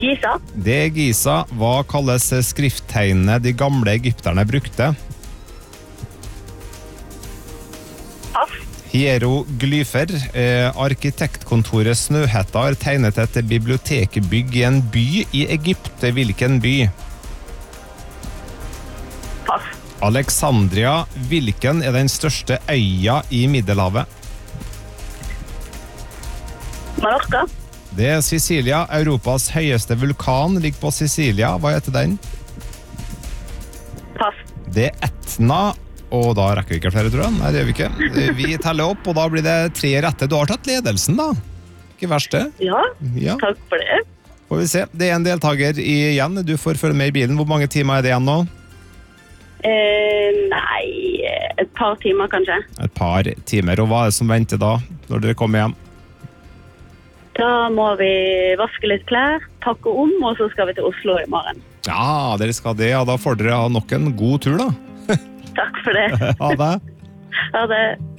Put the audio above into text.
Giza. Det Giza. Hva kalles skrifttegnene de gamle egypterne brukte? Pass. Hieroglyfer. Arkitektkontoret Snøhetta har tegnet et bibliotekbygg i en by i Egypt. Hvilken by? Pass. Alexandria. Hvilken er den største øya i Middelhavet? Mallorca. Det er Sicilia. Europas høyeste vulkan ligger på Sicilia. Hva heter den? Pass. Det er Etna. Og da rekker vi ikke flere, tror jeg. Nei, det gjør vi ikke. Vi teller opp, og da blir det 3 rette. Du har tatt ledelsen, da. Ikke verst det. Ja, Ja, takk for det. får vi se. Det er en deltaker igjen. Du får følge med i bilen. Hvor mange timer er det igjen nå? Nei, et par timer kanskje. Et par timer. Og hva er det som venter da, når dere kommer hjem? Da må vi vaske litt klær, pakke om, og så skal vi til Oslo i morgen. Ja, dere skal det. Ja, da får dere ha nok en god tur, da. Takk for det. Ha det. Ha det.